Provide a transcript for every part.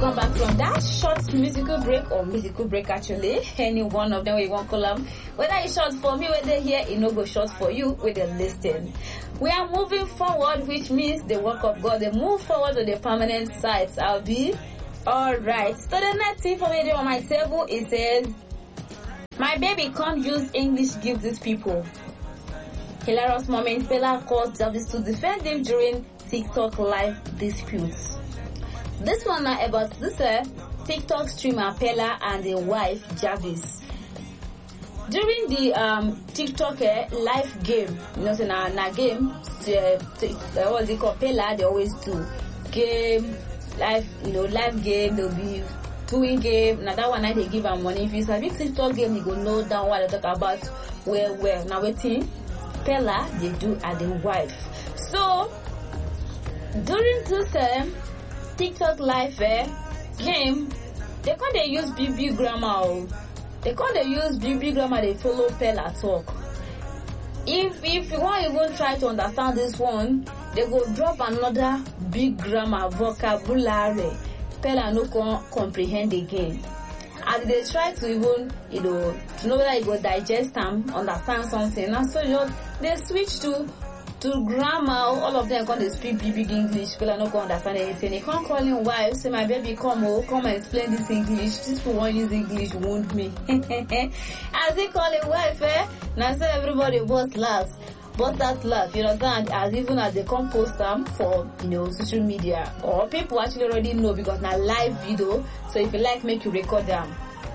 Welcome back from that short musical break actually. Any one of them we want column. Whether it's short for me, whether here, it no go short for you with the listen. We are moving forward, which means the work of God. They move forward to the permanent sites. I'll be alright. So the next thing for me on my table, it says, my baby can't use English give these people. Hilarious moment, Pella calls Jarvis to defend him during TikTok live disputes. This one now about this TikTok streamer Pella and the wife Jarvis. During the TikTok live game, you know, so na game, what's it called? Pella, they always do game, live game. They'll be doing game. Now that one night they give them money. If it's a big TikTok game, you go know down what they talk about. Well. Now waiting, Pella they do and the wife. So during this TikTok live game, they can't use BB grammar. They can't use BB grammar. They follow Pella talk. If you want even try to understand this one, they go drop another big grammar vocabulary. Pella no comprehend again. And they try to even, to know whether you go digest and understand something. And so they switch to grammar. All of them can't speak big English. Pella no can understand anything. They can't call him wife, say my baby come and explain this English. This people won't use English, won't me. As they call him wife, now so everybody bust that laugh, you understand? As even as they come post them for social media, or people actually already know because now live video. So if you like, make you record them.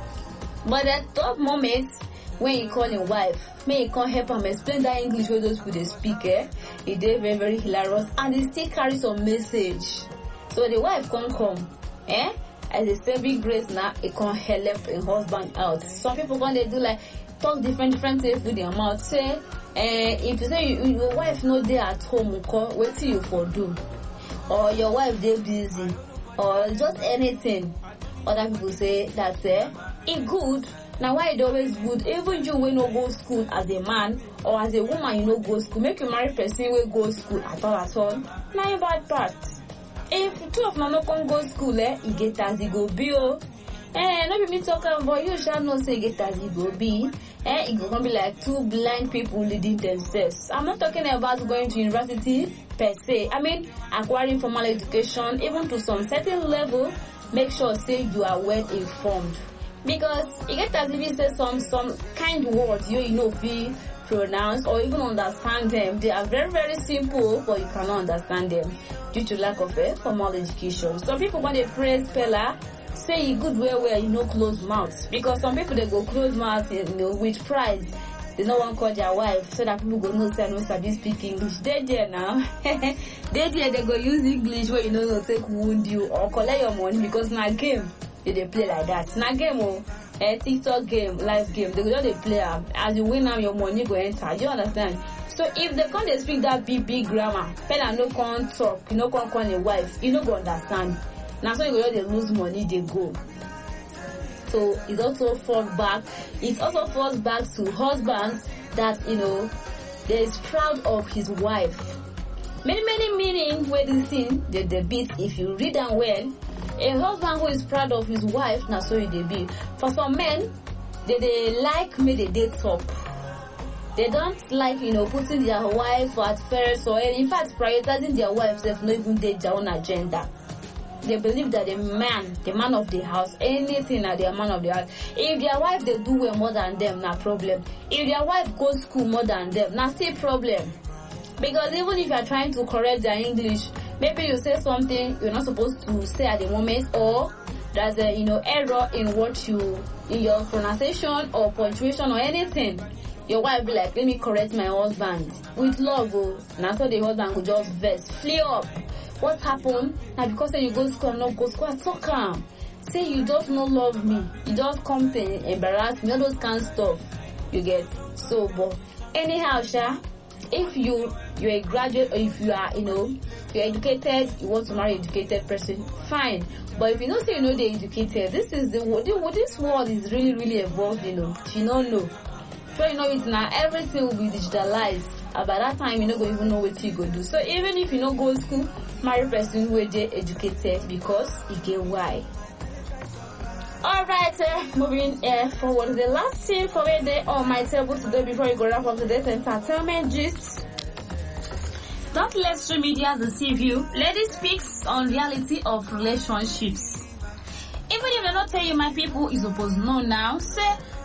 But at top moments when you call him wife, may you can't help him explain that English where those people they speak, it is very, very hilarious, and it still carries some message. So the wife can't come, as a saving grace now, it can't help a husband out. Some people when they do like talk different things with their mouth, say, if you say your wife no dey at home, what till you for do, or your wife dey busy, or just anything. Other people say that it good. Now why it always good? Even you when no go school as a man or as a woman, you no go school. Make you marry person will go school at all. Now your bad part. If two of them no come go school, you get as you go be no be me talking about you shall not say get as you go be. It gonna be like two blind people leading themselves. I'm not talking about going to university per se. I mean acquiring formal education, even to some certain level. Make sure say you are well informed. Because you get as if you say some kind words you know be pronounce or even understand them. They are very, very simple, but you cannot understand them due to lack of formal education. Some people when they praise Pella, say you good where close mouth. Because some people they go close mouth with pride. They no one call their wife so that people go no say no sabi speak English. They there now. they go use English where no take wound you or collect your money because na game. They play like that. Na game TikTok game, live game. They just play as you win now your money go enter. You understand? So if they can't speak that big grammar, Pella no can't talk, can't call a wife, you no go understand. Now so you go they lose money, they go. So it also falls back to husbands that they is proud of his wife. Many meaning where this thing the beat if you read them well. A husband who is proud of his wife, now so they be. For some men, they like me they talk. They don't like putting their wife at first or in fact prioritizing their wives if not even their own agenda. They believe that the man of the house, anything that the man of the house. If their wife they do well more than them, no problem. If their wife goes school more than them, now still problem. Because even if you are trying to correct their English, maybe you say something you're not supposed to say at the moment, or there's a error in in your pronunciation or punctuation or anything. Your wife be like, let me correct my husband with love. Now so the husband will just vex, flee up. What happened? Now because you go to school and not go to school, so calm. Say you just not love me. You just come to embarrass me. All those kind of stuff. You get but anyhow, if you're a graduate or if you are, you're educated, you want to marry an educated person, fine. But if you don't say they're educated, this world is really, really evolved, you don't know. So it's now everything will be digitalized. By that time, you don't even know what you go do. So even if you don't go to school, marry person wey dey educated because e get why. Alright, moving forward, the last thing for where they on my table today before we go wrap up today's entertainment gist. Don't let social media deceive you. Lady speaks on reality of relationships. Even if they don't tell you, my people, you supposed to know now. Say